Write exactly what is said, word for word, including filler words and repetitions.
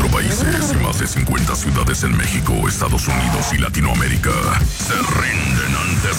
veinticuatro países y más de cincuenta ciudades en México, Estados Unidos y Latinoamérica se rinden ante